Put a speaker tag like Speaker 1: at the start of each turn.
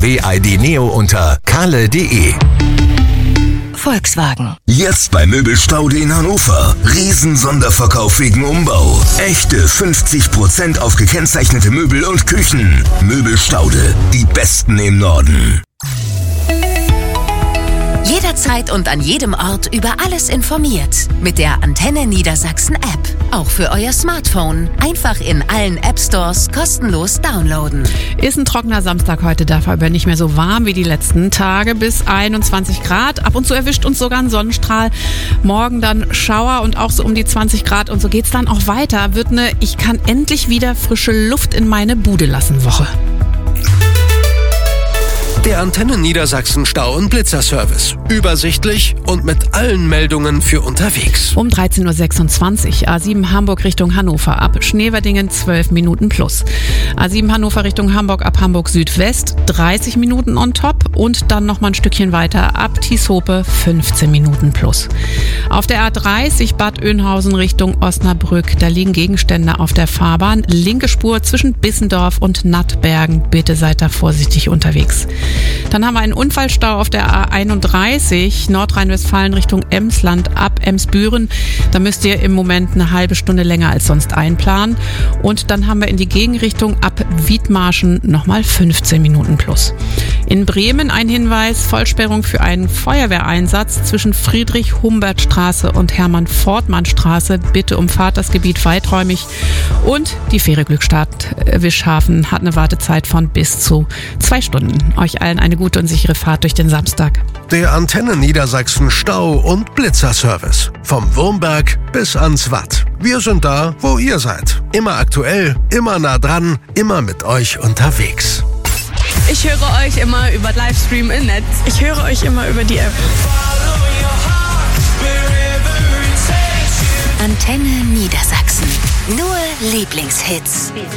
Speaker 1: BMW ID Neo unter kahle.de.
Speaker 2: Volkswagen.
Speaker 3: Jetzt bei Möbelstaude in Hannover. Riesen-Sonderverkauf wegen Umbau. Echte 50% auf gekennzeichnete Möbel und Küchen. Möbelstaude, die besten im Norden.
Speaker 2: Jederzeit und an jedem Ort über alles informiert. Mit der Antenne Niedersachsen App. Auch für euer Smartphone. Einfach in allen App-Stores kostenlos downloaden.
Speaker 4: Ist ein trockener Samstag heute, dafür aber nicht mehr so warm wie die letzten Tage. Bis 21 Grad. Ab und zu erwischt uns sogar ein Sonnenstrahl. Morgen dann Schauer und auch so um die 20 Grad. Und so geht's dann auch weiter. Wird eine Ich kann endlich wieder frische Luft in meine Bude lassen Woche.
Speaker 5: Der Antenne Niedersachsen Stau- und Blitzerservice. Übersichtlich und mit allen Meldungen für unterwegs.
Speaker 4: Um 13.26 Uhr A7 Hamburg Richtung Hannover ab Schneverdingen 12 Minuten plus. A7 Hannover Richtung Hamburg ab Hamburg Südwest 30 Minuten on top und dann nochmal ein Stückchen weiter ab Tieshope 15 Minuten plus. Auf der A30 Bad Oeynhausen Richtung Osnabrück, da liegen Gegenstände auf der Fahrbahn. Linke Spur zwischen Bissendorf und Nattbergen. Bitte seid da vorsichtig unterwegs. Dann haben wir einen Unfallstau auf der A31 Nordrhein-Westfalen Richtung Emsland ab Emsbüren. Da müsst ihr im Moment eine halbe Stunde länger als sonst einplanen. Und dann haben wir in die Gegenrichtung ab Wiedmarschen nochmal 15 Minuten plus. In Bremen ein Hinweis, Vollsperrung für einen Feuerwehreinsatz zwischen Friedrich-Humbert-Straße und Hermann-Fortmann-Straße. Bitte umfahrt das Gebiet weiträumig. Und die Fähre Glückstadt Wischhafen hat eine Wartezeit von bis zu 2 Stunden. Euch allen eine gute und sichere Fahrt durch den Samstag.
Speaker 5: Der Antenne Niedersachsen Stau- und Blitzerservice. Vom Wurmberg bis ans Watt. Wir sind da, wo ihr seid. Immer aktuell, immer nah dran, immer mit euch unterwegs.
Speaker 6: Ich höre euch immer über Livestream im Netz. Ich höre euch immer über die App.
Speaker 2: Antenne Niedersachsen. Nur Lieblingshits.